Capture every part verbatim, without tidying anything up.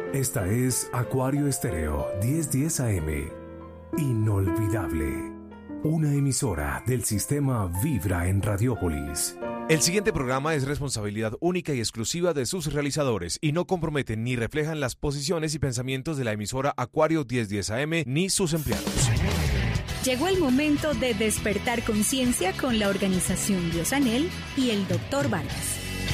Esta es Acuario Estéreo diez diez A M. Inolvidable. Una emisora del sistema Vibra en Radiópolis. El siguiente programa es responsabilidad única y exclusiva de sus realizadores y no comprometen ni reflejan las posiciones y pensamientos de la emisora Acuario diez diez A M ni sus empleados. Llegó el momento de despertar conciencia con la organización Biosanel y el doctor Vargas.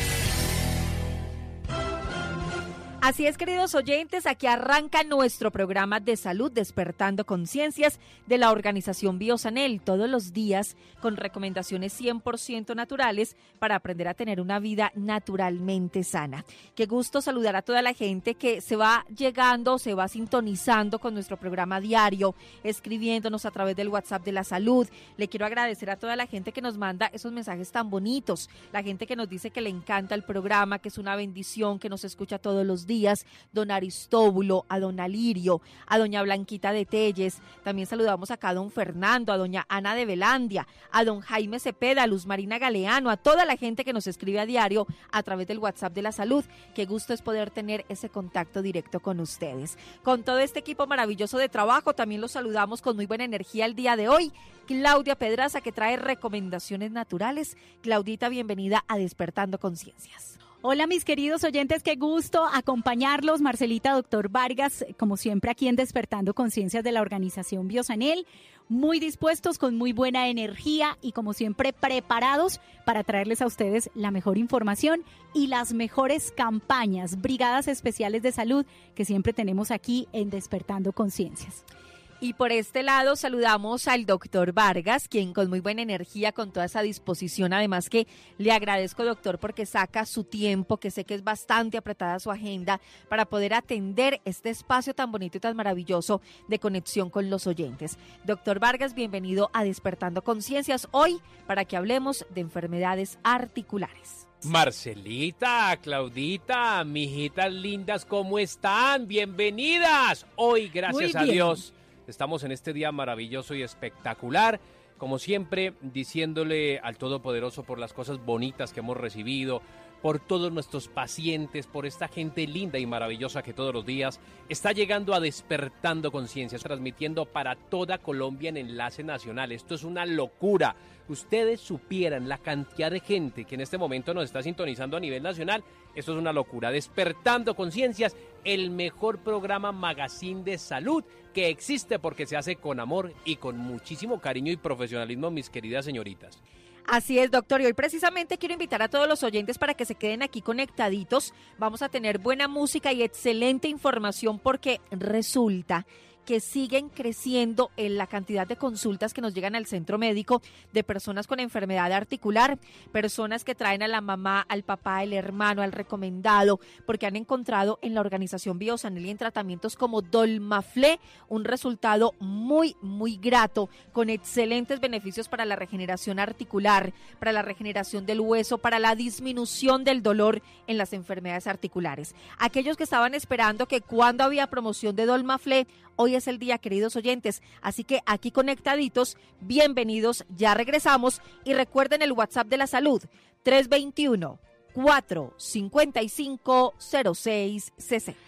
Así es, queridos oyentes, aquí arranca nuestro programa de salud Despertando Conciencias de la organización Biosanel, todos los días con recomendaciones cien por ciento naturales para aprender a tener una vida naturalmente sana. Qué gusto saludar a toda la gente que se va llegando, se va sintonizando con nuestro programa diario, escribiéndonos a través del WhatsApp de la salud. Le quiero agradecer a toda la gente que nos manda esos mensajes tan bonitos, la gente que nos dice que le encanta el programa, que es una bendición, que nos escucha todos los días. días, don Aristóbulo, a don Alirio, a doña Blanquita de Telles, también saludamos acá a don Fernando, a doña Ana de Velandia, a don Jaime Cepeda, a Luz Marina Galeano, a toda la gente que nos escribe a diario a través del WhatsApp de la salud. Qué gusto es poder tener ese contacto directo con ustedes. Con todo este equipo maravilloso de trabajo, también los saludamos con muy buena energía el día de hoy. Claudia Pedraza, que trae recomendaciones naturales. Claudita, bienvenida a Despertando Conciencias. Hola mis queridos oyentes, qué gusto acompañarlos. Marcelita, doctor Vargas, como siempre aquí en Despertando Conciencias de la organización Biosanel, muy dispuestos, con muy buena energía y como siempre preparados para traerles a ustedes la mejor información y las mejores campañas, brigadas especiales de salud que siempre tenemos aquí en Despertando Conciencias. Y por este lado saludamos al doctor Vargas, quien con muy buena energía, con toda esa disposición, además que le agradezco, doctor, porque saca su tiempo, que sé que es bastante apretada su agenda, para poder atender este espacio tan bonito y tan maravilloso de conexión con los oyentes. Doctor Vargas, bienvenido a Despertando Conciencias, hoy para que hablemos de enfermedades articulares. Marcelita, Claudita, mijitas lindas, ¿cómo están? Bienvenidas. Hoy, gracias a Dios, estamos en este día maravilloso y espectacular, como siempre, diciéndole al Todopoderoso por las cosas bonitas que hemos recibido, por todos nuestros pacientes, por esta gente linda y maravillosa que todos los días está llegando a Despertando Conciencias, transmitiendo para toda Colombia en enlace nacional. Esto es una locura. Ustedes supieran la cantidad de gente que en este momento nos está sintonizando a nivel nacional. Esto es una locura. Despertando Conciencias, el mejor programa magazine de salud que existe porque se hace con amor y con muchísimo cariño y profesionalismo, mis queridas señoritas. Así es, doctor, y hoy precisamente quiero invitar a todos los oyentes para que se queden aquí conectaditos. Vamos a tener buena música y excelente información porque resulta que siguen creciendo en la cantidad de consultas que nos llegan al centro médico de personas con enfermedad articular, personas que traen a la mamá, al papá, al hermano, al recomendado, porque han encontrado en la organización Biosanel y en tratamientos como Dolmaflé un resultado muy, muy grato, con excelentes beneficios para la regeneración articular, para la regeneración del hueso, para la disminución del dolor en las enfermedades articulares. Aquellos que estaban esperando que cuando había promoción de Dolmaflé, hoy es el día, queridos oyentes, así que aquí conectaditos, bienvenidos, ya regresamos y recuerden el WhatsApp de la salud, tres dos uno, cuatro cinco cinco, cero seis seis cero.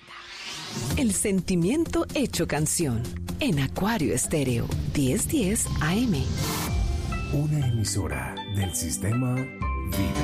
El sentimiento hecho canción en Acuario Estéreo diez diez A M. Una emisora del sistema Vibra.